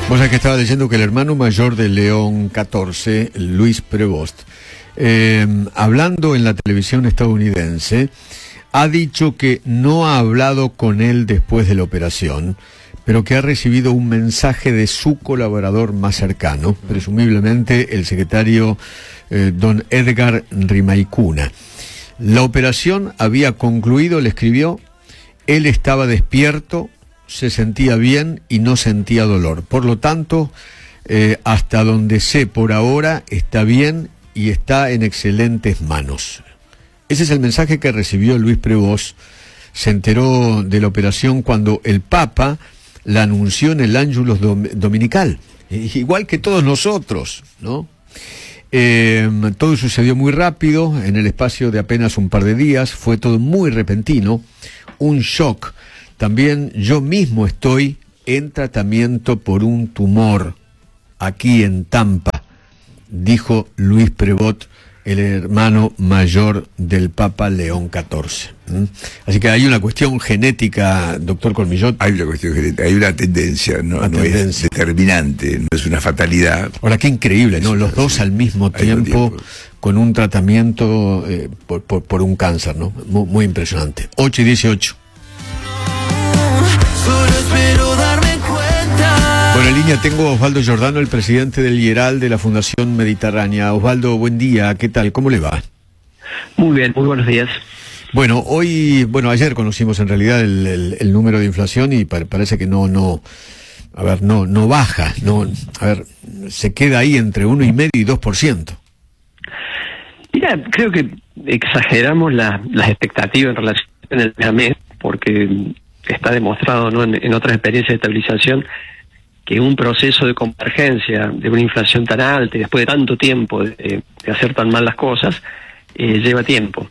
Vos sabés que estaba leyendo que el hermano mayor de León XIV, Luis Prevost, hablando en la televisión estadounidense, ha dicho que no ha hablado con él después de la operación, pero que ha recibido un mensaje de su colaborador más cercano, presumiblemente el secretario don Edgar Rimaicuna. La operación había concluido, le escribió, él estaba despierto, se sentía bien y no sentía dolor. Por lo tanto, hasta donde sé por ahora, está bien y está en excelentes manos. Ese es el mensaje que recibió Luis Prevost. Se enteró de la operación cuando el Papa la anunció en el Ángelus Dominical, igual que todos nosotros, ¿no? Todo sucedió muy rápido, en el espacio de apenas un par de días, fue todo muy repentino, un shock. También yo mismo estoy en tratamiento por un tumor aquí en Tampa, dijo Luis Prevost, el hermano mayor del Papa León XIV. Así que hay una cuestión genética, doctor Cormillot. Hay una cuestión genética, hay una tendencia, no es determinante, no es una fatalidad. Ahora, qué increíble, ¿no? Los dos al mismo tiempo, con un tratamiento por un cáncer, ¿no? Muy impresionante. 8:18. Bueno, en línea tengo a Osvaldo Giordano, el presidente del IERAL de la Fundación Mediterránea. Osvaldo, buen día, ¿qué tal? ¿Cómo le va? Muy bien, muy buenos días. Bueno, ayer conocimos en realidad el número de inflación y parece que no baja, se queda ahí entre 1,5% y 2%. Mira, creo que exageramos las expectativas en relación al mes, porque está demostrado, ¿no?, en otras experiencias de estabilización, que un proceso de convergencia de una inflación tan alta y después de tanto tiempo de hacer tan mal las cosas, lleva tiempo.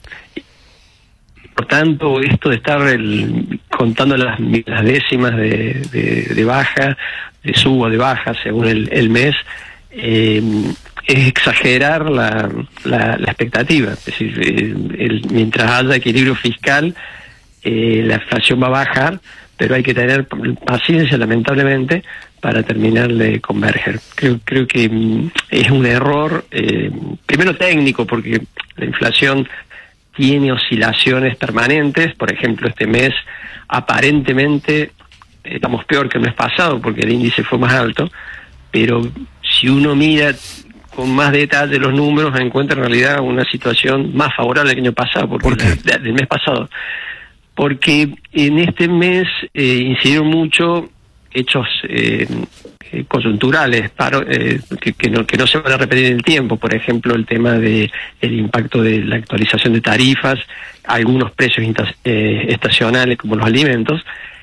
Por tanto, esto de estar contando las décimas de baja, de suba, de baja, según el mes, es exagerar la expectativa. Es decir, mientras haya equilibrio fiscal, la inflación va a bajar, pero hay que tener paciencia, lamentablemente, para terminar de converger. Creo que es un error, primero técnico, porque la inflación tiene oscilaciones permanentes. Por ejemplo, este mes aparentemente estamos peor que el mes pasado porque el índice fue más alto, pero si uno mira con más detalle los números, encuentra en realidad una situación más favorable que el año pasado, del mes pasado. Porque en este mes incidieron mucho hechos coyunturales que no se van a repetir en el tiempo. Por ejemplo, el tema del impacto de la actualización de tarifas, algunos precios estacionales como los alimentos.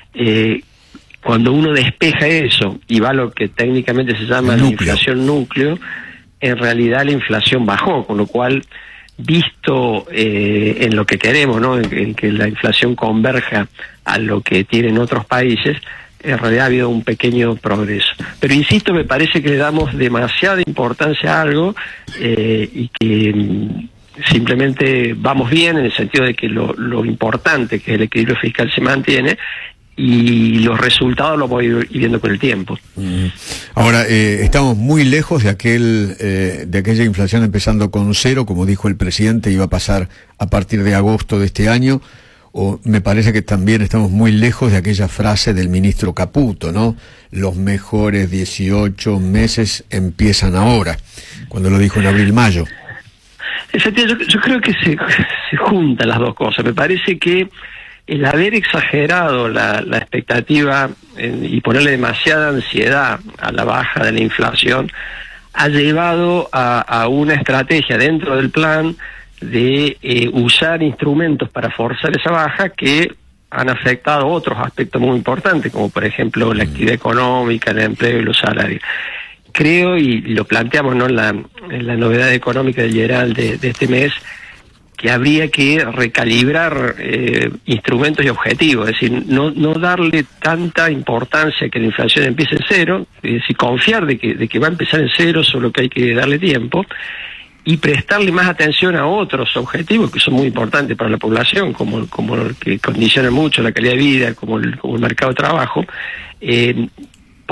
Cuando uno despeja eso y va a lo que técnicamente se llama la inflación núcleo, en realidad la inflación bajó, con lo cual, visto en lo que queremos, ¿no?, en que la inflación converja a lo que tienen otros países, en realidad ha habido un pequeño progreso. Pero insisto, me parece que le damos demasiada importancia a algo y que simplemente vamos bien en el sentido de que lo importante, que es el equilibrio fiscal, se mantiene, y los resultados los voy a ir viendo con el tiempo. Ahora, estamos muy lejos de aquella inflación empezando con 0, como dijo el presidente, iba a pasar a partir de agosto de este año, o me parece que también estamos muy lejos de aquella frase del ministro Caputo, ¿no? Los mejores 18 meses empiezan ahora, cuando lo dijo en abril-mayo. Efectivamente, yo creo que se juntan las dos cosas. Me parece que el haber exagerado la expectativa y ponerle demasiada ansiedad a la baja de la inflación ha llevado a una estrategia dentro del plan de usar instrumentos para forzar esa baja que han afectado otros aspectos muy importantes, como por ejemplo la actividad económica, el empleo y los salarios. Creo, y lo planteamos, ¿no?, en la novedad económica del IERAL de este mes, que habría que recalibrar instrumentos y objetivos, es decir, no darle tanta importancia a que la inflación empiece en 0, es decir, confiar de que va a empezar en 0, solo que hay que darle tiempo, y prestarle más atención a otros objetivos que son muy importantes para la población, como que condicionan mucho la calidad de vida, como el mercado de trabajo,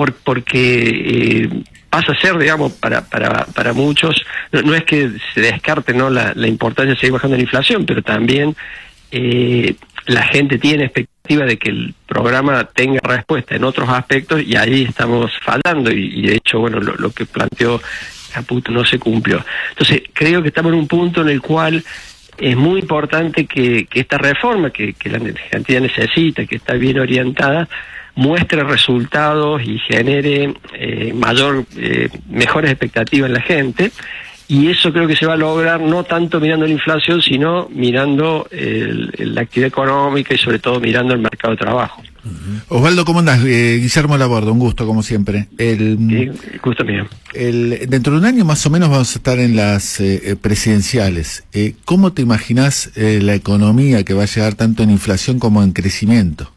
porque pasa a ser, digamos, para muchos, no es que se descarte, ¿no?, la importancia de seguir bajando la inflación, pero también la gente tiene expectativa de que el programa tenga respuesta en otros aspectos, y ahí estamos fallando, y de hecho, bueno, lo que planteó Caputo no se cumplió. Entonces, creo que estamos en un punto en el cual es muy importante que esta reforma, que la Argentina necesita, que está bien orientada, muestre resultados y genere mejores expectativas en la gente, y eso creo que se va a lograr no tanto mirando la inflación, sino mirando la actividad económica y sobre todo mirando el mercado de trabajo. Osvaldo, ¿cómo andás? Guillermo Laborde, un gusto como siempre. Gusto mío. Dentro de un año más o menos vamos a estar en las presidenciales. ¿Cómo te imaginás la economía que va a llegar tanto en inflación como en crecimiento?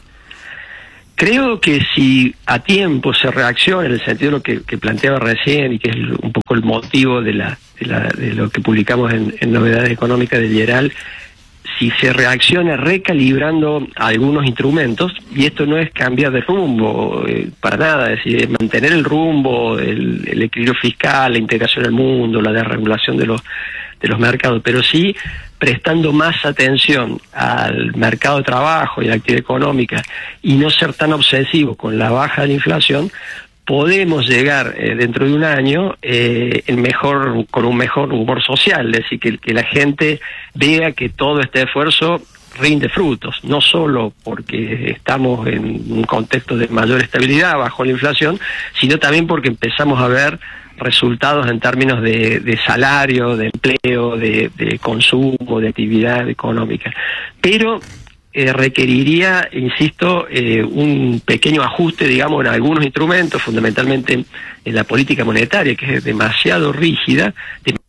Creo que si a tiempo se reacciona en el sentido de lo que planteaba recién, y que es un poco el motivo de lo que publicamos en Novedades Económicas de Lieral, si se reacciona recalibrando algunos instrumentos, y esto no es cambiar de rumbo para nada, es decir, mantener el rumbo, el equilibrio fiscal, la integración al mundo, la desregulación de los mercados, pero sí prestando más atención al mercado de trabajo y a la actividad económica, y no ser tan obsesivos con la baja de la inflación, podemos llegar dentro de un año con un mejor humor social, es decir, que la gente vea que todo este esfuerzo rinde frutos, no solo porque estamos en un contexto de mayor estabilidad bajo la inflación, sino también porque empezamos a ver resultados en términos de salario, de empleo, de consumo, de actividad económica. Pero requeriría, insisto, un pequeño ajuste, digamos, en algunos instrumentos, fundamentalmente en la política monetaria, que es demasiado rígida,